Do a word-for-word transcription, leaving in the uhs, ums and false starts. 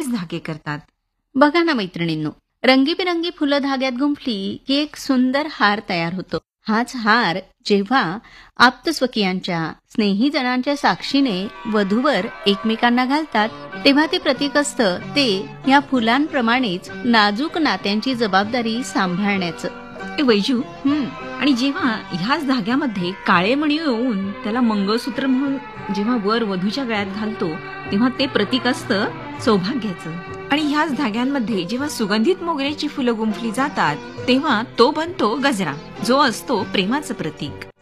हेच धागे करतात. बघा ना मैत्रिणींनो, रंगीबिरंगी फुलं धाग्यात गुंफली की एक सुंदर हार तयार होतो. हाच हार जेव्हा आप्तस्वकीयांच्या स्नेहीजनांच्या साक्षीने वधूवर एकमेकांना घालतात, तेव्हा ते प्रतीक असतं ते या फुलांप्रमाणेच नाजूक नात्यांची जबाबदारी सांभाळण्याचं. ए वैजू, हं, आणि जेव्हा ह्याच धाग्यामध्ये काळे मणी येऊन त्याला मंगळसूत्र म्हणून जेव्हा वर वधूच्या गळ्यात घालतो, तेव्हा ते प्रतीक असतं सौभाग्याचं. आणि ह्याच धाग्यांमध्ये जेव्हा सुगंधित मोगऱ्याची फुलं गुंफली जातात, तेव्हा तो बनतो गजरा, जो असतो प्रेमाचं प्रतीक.